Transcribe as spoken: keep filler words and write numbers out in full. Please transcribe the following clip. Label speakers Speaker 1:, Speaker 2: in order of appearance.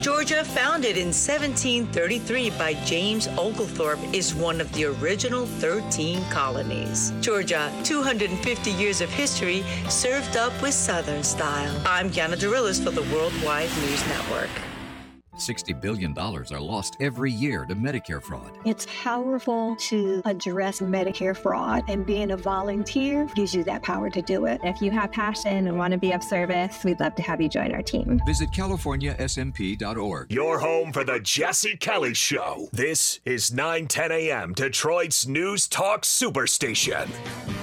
Speaker 1: Georgia, founded in seventeen thirty-three by James Oglethorpe, is one of the original thirteen colonies. Georgia, two hundred fifty years of history served up with Southern style. I'm Yana Dorillas for the Worldwide News Network.
Speaker 2: sixty billion dollars are lost every year to Medicare fraud.
Speaker 3: It's powerful to address Medicare fraud, and being a volunteer gives you that power to do it.
Speaker 4: If you have passion and want to be of service, we'd love to have you join our team.
Speaker 2: Visit California S M P dot org.
Speaker 5: Your home for the Jesse Kelly Show. This is nine ten a.m. Detroit's News Talk Superstation.